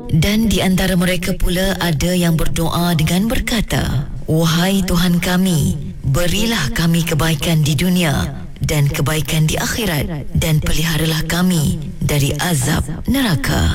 Dan di antara mereka pula ada yang berdoa dengan berkata, "Wahai Tuhan kami, berilah kami kebaikan di dunia dan kebaikan di akhirat, dan peliharalah kami dari azab neraka."